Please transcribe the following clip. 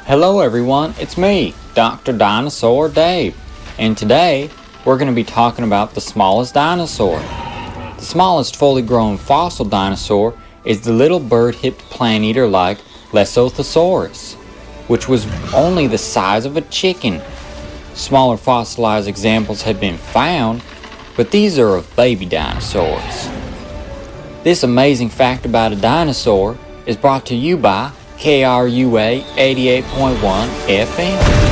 Hello everyone, it's me, Dr. Dinosaur Dave, and today we're going to be talking about the smallest dinosaur. The smallest fully grown fossil dinosaur is the little bird-hipped plant-eater like Lesothosaurus, which was only the size of a chicken. Smaller fossilized examples have been found, but these are of baby dinosaurs. This amazing fact about a dinosaur is brought to you by KRUA 88.1 FM.